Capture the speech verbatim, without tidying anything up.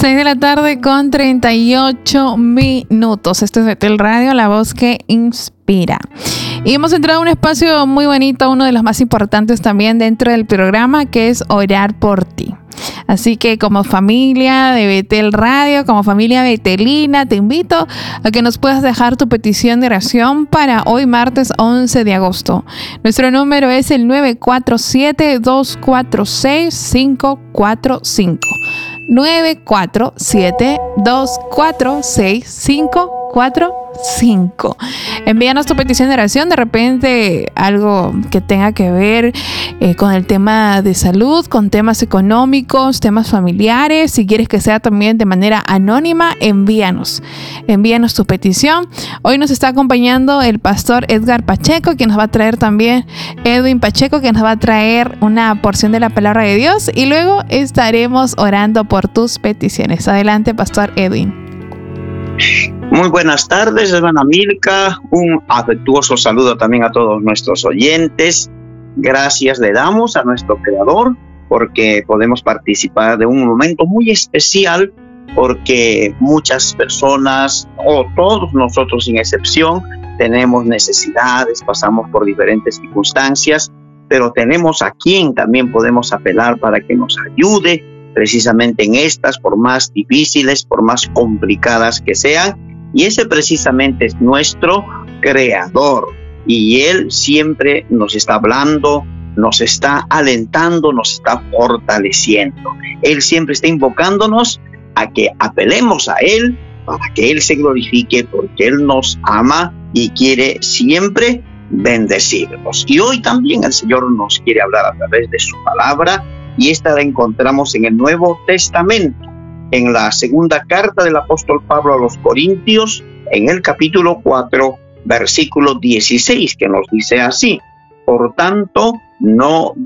seis de la tarde con treinta y ocho minutos. Este es Betel Radio, la voz que inspira. Y hemos entrado a un espacio muy bonito, uno de los más importantes también dentro del programa, que es orar por ti. Así que como familia de Betel Radio, como familia betelina, te invito a que nos puedas dejar tu petición de oración para hoy martes once de agosto. Nuestro número es el nueve cuatro siete, dos cuatro seis, cinco cuatro cinco. nueve cuatro siete, dos cuatro seis, cinco cuatro cinco. Envíanos tu petición de oración, de repente algo que tenga que ver eh, con el tema de salud, con temas económicos, temas familiares. Si quieres que sea también de manera anónima, envíanos. Envíanos tu petición. Hoy nos está acompañando el pastor Edgar Pacheco, quien nos va a traer también Edwin Pacheco, que nos va a traer una porción de la palabra de Dios, y luego estaremos orando por tus peticiones. Adelante, pastor Edwin. Muy buenas tardes, hermana Milka. Un afectuoso saludo también a todos nuestros oyentes. Gracias le damos a nuestro Creador porque podemos participar de un momento muy especial, porque muchas personas, o todos nosotros sin excepción, tenemos necesidades, pasamos por diferentes circunstancias, pero tenemos a quien también podemos apelar para que nos ayude precisamente en estas, por más difíciles, por más complicadas que sean. Y ese precisamente es nuestro Creador. Y Él siempre nos está hablando, nos está alentando, nos está fortaleciendo. Él siempre está invocándonos a que apelemos a Él para que Él se glorifique, porque Él nos ama y quiere siempre bendecirnos. Y hoy también el Señor nos quiere hablar a través de su palabra, y esta la encontramos en el Nuevo Testamento, en la segunda carta del apóstol Pablo a los Corintios, en el capítulo cuatro, versículo dieciséis, que nos dice así: por tanto, no